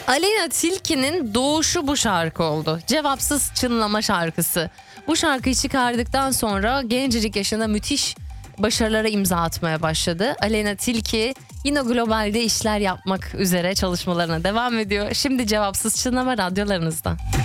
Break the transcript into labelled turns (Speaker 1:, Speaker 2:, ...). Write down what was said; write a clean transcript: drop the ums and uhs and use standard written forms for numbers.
Speaker 1: Aleyna Tilki'nin doğuşu bu şarkı oldu. Cevapsız çınlama şarkısı. Bu şarkıyı çıkardıktan sonra gencecik yaşında müthiş başarılara imza atmaya başladı. Aleyna Tilki yine globalde işler yapmak üzere çalışmalarına devam ediyor. Şimdi Cevapsız Çınlama radyolarınızda.